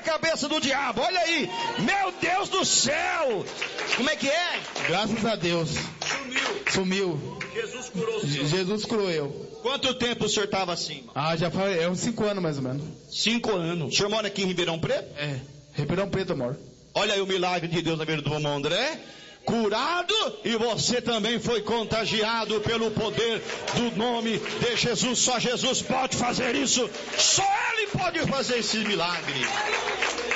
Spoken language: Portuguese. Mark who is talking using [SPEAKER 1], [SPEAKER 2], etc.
[SPEAKER 1] cabeça do diabo. Olha aí, meu Deus do céu. Como é que é?
[SPEAKER 2] Graças a Deus. Sumiu.
[SPEAKER 1] Jesus curou o senhor.
[SPEAKER 2] Jesus curou eu.
[SPEAKER 1] Quanto tempo o senhor estava assim?
[SPEAKER 2] Já faz uns 5 anos mais ou menos.
[SPEAKER 1] 5 anos. O senhor mora aqui em Ribeirão Preto?
[SPEAKER 2] Ribeirão Preto eu moro.
[SPEAKER 1] Olha aí o milagre de Deus na vida do irmão André. Curado, e você também foi contagiado pelo poder do nome de Jesus. Só Jesus pode fazer isso. Só Ele pode fazer esse milagre.